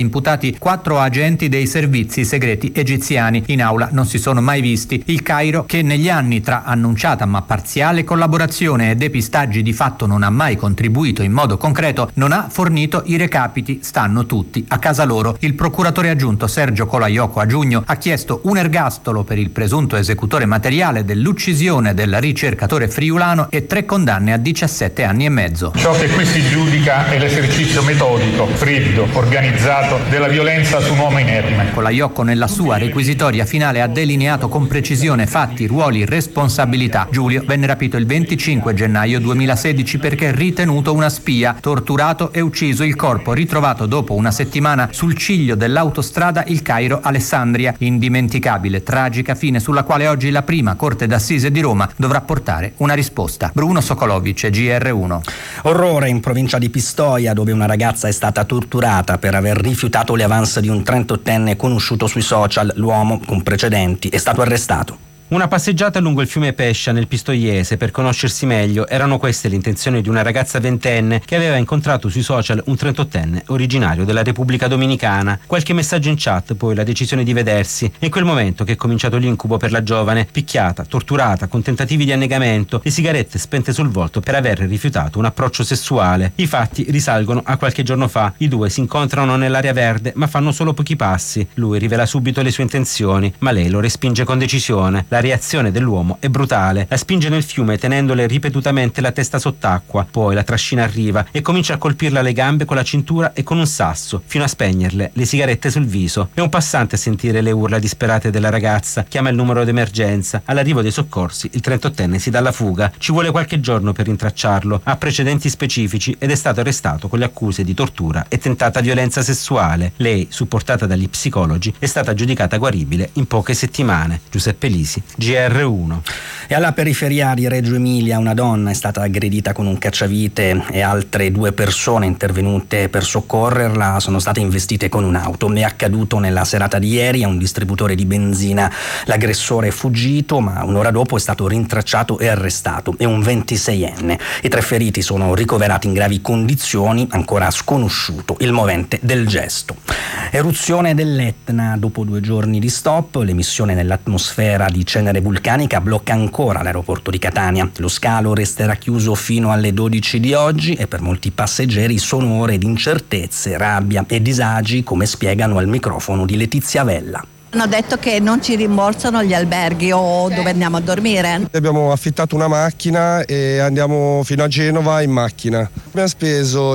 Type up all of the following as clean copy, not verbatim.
imputati 4 agenti dei servizi segreti egiziani. In aula non si sono mai visti. Il Cairo, che negli anni tra annunciata ma parziale collaborazione e depistaggi di fatto non ha mai contribuito in modo concreto, non ha fornito i recapiti. Stanno tutti a casa loro. Il procuratore aggiunto Sergio Colaiocco a giugno ha chiesto un ergastolo per il presunto esecutore materiale dell'uccisione del ricercatore friulano e 3 condanne a 17 anni e mezzo. Ciò che qui si giudica è l'esercizio metodico, freddo, organizzato della violenza su un uomo inerme. Colaiocco nella sua requisitoria finale ha delineato con precisione fatti, ruoli, responsabilità. Giulio venne rapito il 25 gennaio 2016 perché ritenuto una spia, torturato e ucciso, il corpo ritrovato dopo una settimana sul ciglio dell'autostrada Il Cairo-Alessandria. Indimenticabile, tragica fine sulla quale oggi la prima Corte d'Assise di Roma dovrà portare una risposta. Bruno Sokolovic, GR1. Orrore in provincia di Pistoia, dove una ragazza è stata torturata per aver rifiutato le avance di un 38enne conosciuto sui social. L'uomo, con precedenti, è stato arrestato. Una passeggiata lungo il fiume Pescia nel Pistoiese per conoscersi meglio, erano queste le intenzioni di una ragazza ventenne che aveva incontrato sui social un 38enne originario della Repubblica Dominicana. Qualche messaggio in chat, poi la decisione di vedersi. È in quel momento che è cominciato l'incubo per la giovane, picchiata, torturata, con tentativi di annegamento e sigarette spente sul volto per aver rifiutato un approccio sessuale. I fatti risalgono a qualche giorno fa. I due si incontrano nell'area verde ma fanno solo pochi passi. Lui rivela subito le sue intenzioni, ma lei lo respinge con decisione. La reazione dell'uomo è brutale. La spinge nel fiume tenendole ripetutamente la testa sott'acqua, poi la trascina a riva e comincia a colpirla alle gambe con la cintura e con un sasso, fino a spegnerle le sigarette sul viso. È un passante a sentire le urla disperate della ragazza, chiama il numero d'emergenza. All'arrivo dei soccorsi il 38enne si dà alla fuga. Ci vuole qualche giorno per rintracciarlo, ha precedenti specifici ed è stato arrestato con le accuse di tortura e tentata violenza sessuale. Lei, supportata dagli psicologi, è stata giudicata guaribile in poche settimane. Giuseppe Lisi, GR1. E alla periferia di Reggio Emilia una donna è stata aggredita con un cacciavite e altre 2 persone intervenute per soccorrerla sono state investite con un'auto. È accaduto nella serata di ieri a un distributore di benzina. L'aggressore è fuggito, ma un'ora dopo è stato rintracciato e arrestato. È un 26enne. I 3 feriti sono ricoverati in gravi condizioni, ancora sconosciuto il movente del gesto. Eruzione dell'Etna. Dopo 2 giorni di stop, l'emissione nell'atmosfera di cenere vulcanica blocca ancora l'aeroporto di Catania. Lo scalo resterà chiuso fino alle 12 di oggi e per molti passeggeri sono ore di incertezze, rabbia e disagi, come spiegano al microfono di Letizia Vella. Hanno detto che non ci rimborsano gli alberghi o dove andiamo a dormire. Abbiamo affittato una macchina e andiamo fino a Genova in macchina. Abbiamo speso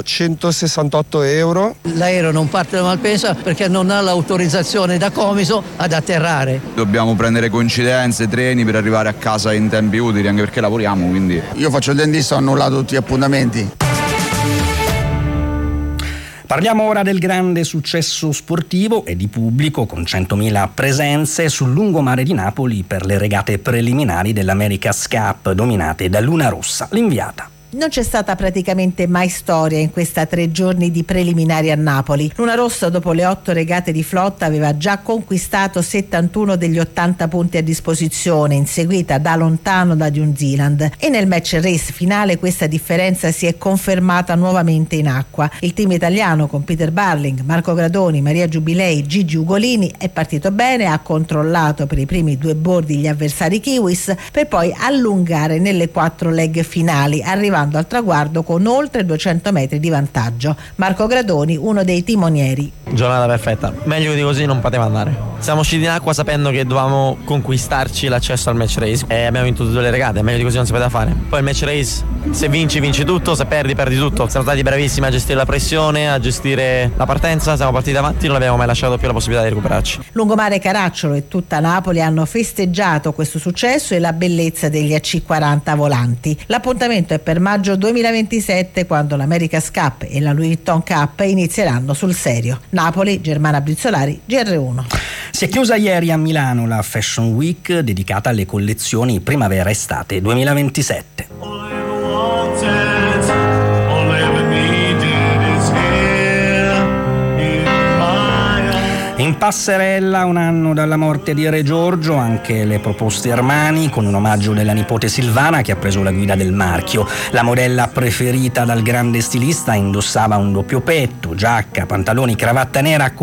168 euro. L'aereo non parte da Malpensa perché non ha l'autorizzazione da Comiso ad atterrare. Dobbiamo prendere coincidenze, treni per arrivare a casa in tempi utili, anche perché lavoriamo, quindi. Io faccio il dentista, ho annullato tutti gli appuntamenti. Parliamo ora del grande successo sportivo e di pubblico con 100.000 presenze sul lungomare di Napoli per le regate preliminari dell'America's Cup dominate da Luna Rossa, l'inviata. Non c'è stata praticamente mai storia in questa 3 giorni di preliminari a Napoli. Luna Rossa, dopo le 8 regate di flotta, aveva già conquistato 71 degli 80 punti a disposizione, inseguita da lontano da New Zealand. E nel match race finale questa differenza si è confermata nuovamente in acqua. Il team italiano con Peter Barling, Marco Gradoni, Maria Giubilei, Gigi Ugolini è partito bene, ha controllato per i primi 2 bordi gli avversari kiwis per poi allungare nelle 4 leg finali, arrivando al traguardo con oltre 200 metri di vantaggio. Marco Gradoni, uno dei timonieri. Giornata perfetta, meglio di così non poteva andare. Siamo usciti in acqua sapendo che dovevamo conquistarci l'accesso al match race e abbiamo vinto 2 le regate, meglio di così non si poteva fare. Poi il match race, se vinci tutto, se perdi tutto. Siamo stati bravissimi a gestire la pressione, a gestire la partenza, siamo partiti avanti, non abbiamo mai lasciato più la possibilità di recuperarci. Lungomare, Caracciolo e tutta Napoli hanno festeggiato questo successo e la bellezza degli AC40 volanti. L'appuntamento è per maggio 2027, quando l'America's Cup e la Louis Vuitton Cup inizieranno sul serio. Napoli, Germana Brizzolari, GR1. Si è chiusa ieri a Milano la Fashion Week dedicata alle collezioni primavera-estate 2027. In passerella, un anno dalla morte di Re Giorgio, anche le proposte Armani con un omaggio della nipote Silvana che ha preso la guida del marchio. La modella preferita dal grande stilista indossava un doppio petto, giacca, pantaloni, cravatta nera